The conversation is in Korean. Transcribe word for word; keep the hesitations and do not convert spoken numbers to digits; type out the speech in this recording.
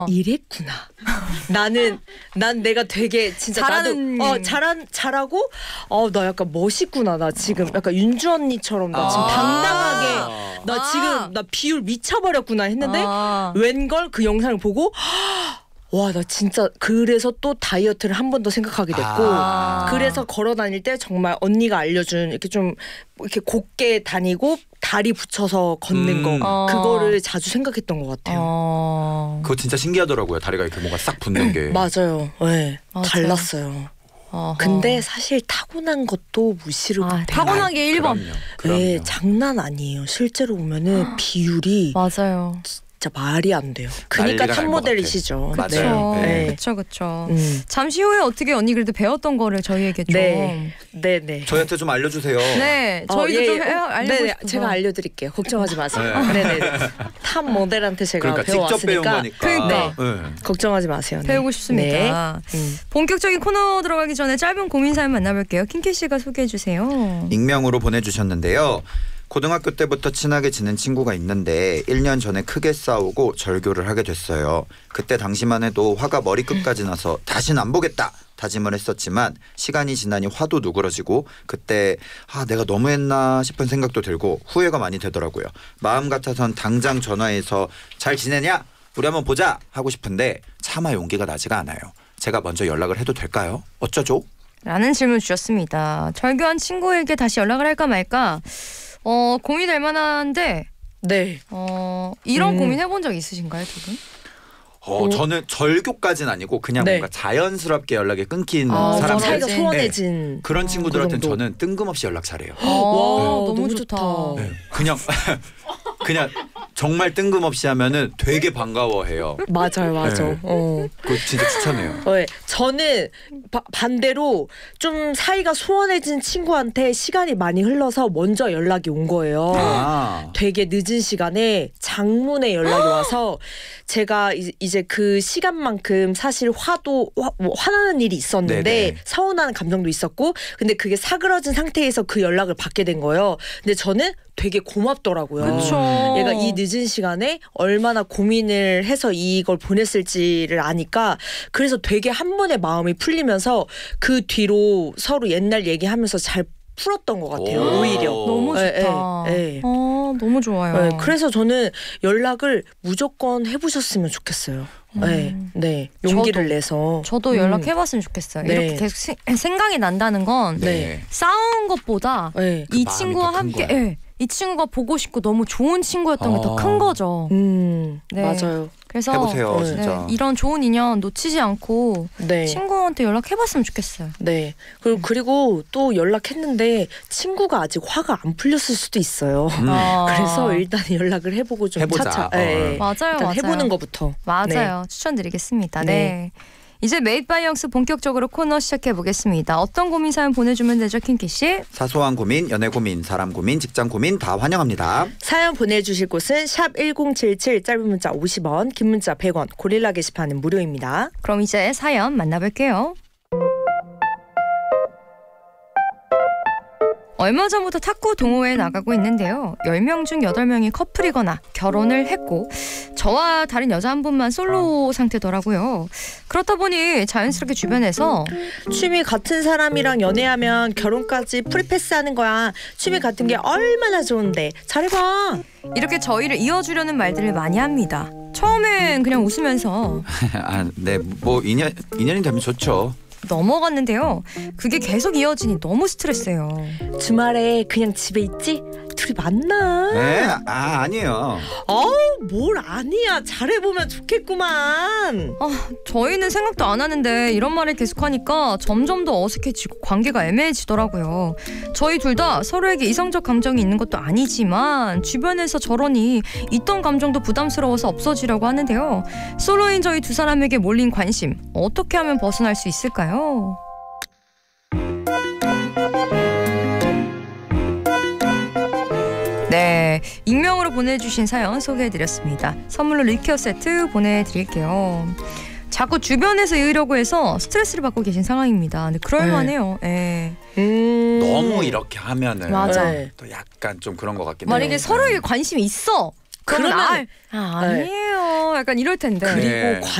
이랬구나. 나는 난 내가 되게 진짜 잘하는... 나도 어 잘한 잘하고 어 나 약간 멋있구나. 나 지금 약간 윤주 언니처럼 나 지금 아 당당하게 나 아 지금 나 비율 미쳐버렸구나 했는데 아 웬걸 그 영상을 보고 와 나 진짜 그래서 또 다이어트를 한 번 더 생각하게 됐고 아 그래서 걸어 다닐 때 정말 언니가 알려준 이렇게 좀 이렇게 곧게 다니고 다리 붙여서 걷는 음. 거 어. 그거를 자주 생각했던 것 같아요. 어... 그거 진짜 신기하더라고요. 다리가 이렇게 뭔가 싹 붙는 게. 맞아요. 네. 맞아요. 달랐어요. 어허. 근데 사실 타고난 것도 무시를 아, 못해요. 타고난 게 일 번. 그럼요. 그럼요. 네, 장난 아니에요. 실제로 보면은 비율이 맞아요. 진짜 말이 안 돼요. 그러니까 난리가 탑 날것 모델이시죠. 같아. 그쵸. 맞아요. 네. 그쵸, 그쵸. 음. 잠시 후에 어떻게 언니 그래도 배웠던 거를 저희에게 좀. 네, 네, 네. 저희한테 좀 알려주세요. 네, 어, 저희도 예, 좀 예. 해, 알려고 네네, 싶어서. 제가 알려드릴게요. 걱정하지 마세요. 네. 네네. 탑 모델한테 제가 그러니까 직접 배운 배워왔으니까 거니까. 그러니까. 네. 걱정하지 마세요. 네. 배우고 싶습니다. 네. 음. 본격적인 코너 들어가기 전에 짧은 고민 사연 만나볼게요. 킹키 씨가 소개해 주세요. 익명으로 보내주셨는데요. 고등학교 때부터 친하게 지낸 친구가 있는데 일 년 전에 크게 싸우고 절교를 하게 됐어요. 그때 당시만 해도 화가 머리끝까지 나서 다시는 안 보겠다 다짐을 했었지만 시간이 지나니 화도 누그러지고 그때 아 내가 너무했나 싶은 생각도 들고 후회가 많이 되더라고요. 마음 같아선 당장 전화해서 잘 지내냐? 우리 한번 보자 하고 싶은데 차마 용기가 나지가 않아요. 제가 먼저 연락을 해도 될까요? 어쩌죠? 라는 질문 주셨습니다. 절교한 친구에게 다시 연락을 할까 말까 어 고민될 만한데 네. 어 이런 음. 고민 해본 적 있으신가요, 두 분? 어, 저는 절교까지는 아니고 그냥 네. 뭔가 자연스럽게 연락이 끊긴 아, 좀 사람들 사이가 네. 소원해진 그런 어, 친구들한테는 그 정도. 저는 뜬금없이 연락 잘해요. 어, 와, 너무, 너무 좋다. 좋다. 네. 그냥 그냥 정말 뜬금없이 하면은 되게 반가워해요. 맞아요, 맞아. 네. 어. 그거 진짜 추천해요. 네, 저는 바, 반대로 좀 사이가 소원해진 친구한테 시간이 많이 흘러서 먼저 연락이 온 거예요. 아. 되게 늦은 시간에 장문의 연락이 와서 제가 이제, 이제 그 시간만큼 사실 화도 화, 뭐 화나는 일이 있었는데 네네. 서운한 감정도 있었고 근데 그게 사그러진 상태에서 그 연락을 받게 된 거예요. 근데 저는 되게 고맙더라고요. 그쵸. 얘가 이 늦은 시간에 얼마나 고민을 해서 이걸 보냈을지를 아니까 그래서 되게 한 번에 마음이 풀리면서 그 뒤로 서로 옛날 얘기하면서 잘 풀었던 것 같아요. 오. 오히려. 너무 예, 좋다. 예, 예. 어, 너무 좋아요. 네, 그래서 저는 연락을 무조건 해보셨으면 좋겠어요. 네, 네, 용기를 저도, 내서. 저도 음. 연락해봤으면 좋겠어요. 네. 이렇게 계속 세, 생각이 난다는 건 네. 싸운 것보다 네. 이 마음이 친구와 더큰 함께 거예요. 예, 이 친구가 보고 싶고 너무 좋은 친구였던 게 더 아. 큰 거죠. 음, 네. 맞아요. 그래서 해보세요, 네, 진짜. 네, 이런 좋은 인연 놓치지 않고 네. 친구한테 연락해봤으면 좋겠어요. 네. 그리고, 그리고 또 연락했는데 친구가 아직 화가 안 풀렸을 수도 있어요. 음. 아. 그래서 일단 연락을 해보고 좀 해보자. 차차. 어. 네. 맞아요, 일단 맞아요. 해보는 것부터. 맞아요. 추천드리겠습니다. 네. 네. 이제 메이드 바이 영스 본격적으로 코너 시작해 보겠습니다. 어떤 고민 사연 보내주면 되죠, 킹키 씨? 사소한 고민, 연애 고민, 사람 고민, 직장 고민 다 환영합니다. 사연 보내주실 곳은 샵 일공칠칠 짧은 문자 오십 원, 긴 문자 백 원, 고릴라 게시판은 무료입니다. 그럼 이제 사연 만나볼게요. 얼마 전부터 탁구 동호회에 나가고 있는데요. 열 명 중 여덟 명이 커플이거나 결혼을 했고 저와 다른 여자 한 분만 솔로 상태더라고요. 그렇다 보니 자연스럽게 주변에서 취미 같은 사람이랑 연애하면 결혼까지 프리패스하는 거야. 취미 같은 게 얼마나 좋은데 잘해봐. 이렇게 저희를 이어주려는 말들을 많이 합니다. 처음엔 그냥 웃으면서 아, 네, 뭐 인연 인연이 되면 좋죠. 넘어갔는데요. 그게 계속 이어지니 너무 스트레스예요. 주말에 그냥 집에 있지? 둘이 만나. 네, 아 아니에요. 어우 뭘 아니야. 잘해보면 좋겠구만. 아, 저희는 생각도 안 하는데 이런 말을 계속하니까 점점 더 어색해지고 관계가 애매해지더라고요. 저희 둘 다 서로에게 이성적 감정이 있는 것도 아니지만 주변에서 저러니 있던 감정도 부담스러워서 없어지려고 하는데요. 솔로인 저희 두 사람에게 몰린 관심 어떻게 하면 벗어날 수 있을까요? 네, 익명으로 보내주신 사연 소개해드렸습니다. 선물로 리케어 세트 보내드릴게요. 자꾸 주변에서 이으려고 해서 스트레스를 받고 계신 상황입니다. 근데 그럴만해요. 네. 음. 너무 이렇게 하면은 맞아. 네. 또 약간 좀 그런 것 같긴 해요. 만약에 서로에게 관심이 있어. 그러면 그러면 아, 아, 아니에요. 약간 이럴 텐데. 그리고 네.